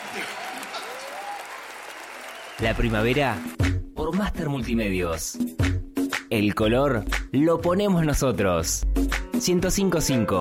La primavera por Master Multimedios. El color lo ponemos nosotros. 105.5